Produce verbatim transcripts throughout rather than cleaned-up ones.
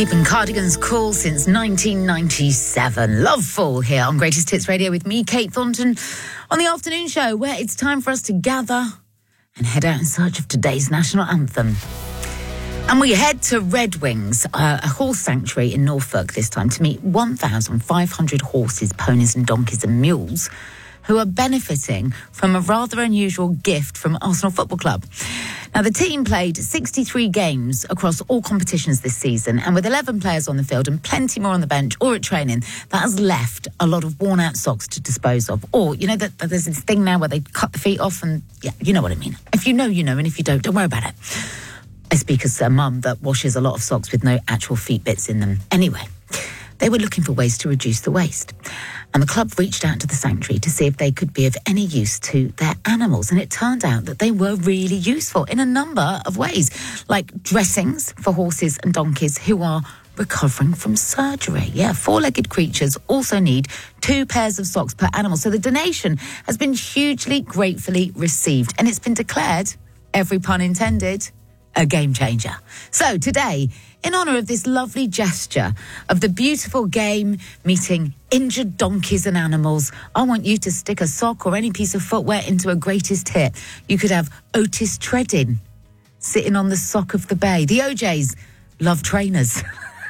Keeping cardigans cool since nineteen ninety-seven. Loveful here on Greatest Hits Radio with me, Kate Thornton, on the afternoon show where it's time for us to gather and head out in search of today's national anthem. And we head to Red Wings, uh, a horse sanctuary in Norfolk this time, to meet one thousand five hundred horses, ponies and donkeys and mules who are benefiting from a rather unusual gift from Arsenal Football Club. Now, the team played sixty-three games across all competitions this season, and with eleven players on the field and plenty more on the bench or at training, that has left a lot of worn-out socks to dispose of. Or, you know, that, that there's this thing now where they cut the feet off and, yeah, you know what I mean. If you know, you know, and if you don't, don't worry about it. I speak as a mum that washes a lot of socks with no actual feet bits in them. Anyway, they were looking for ways to reduce the waste. And the club reached out to the sanctuary to see if they could be of any use to their animals. And it turned out that they were really useful in a number of ways, like dressings for horses and donkeys who are recovering from surgery. Yeah, four-legged creatures also need two pairs of socks per animal. So the donation has been hugely gratefully received. And it's been declared, every pun intended, a game changer. So today, in honour of this lovely gesture of the beautiful game meeting injured donkeys and animals, I want you to stick a sock or any piece of footwear into a greatest hit. You could have Otis Treading sitting on the sock of the bay. The O Js love trainers.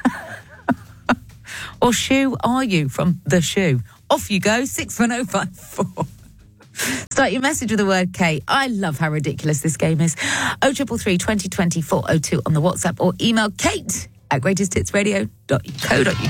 Or Shoe Are You from The Shoe. Off you go, six one oh five four. Start your message with the word K. I love how ridiculous this game is. oh triple three, twenty twenty, four oh two on the WhatsApp, or email Kate at greatest hits radio dot co dot uk.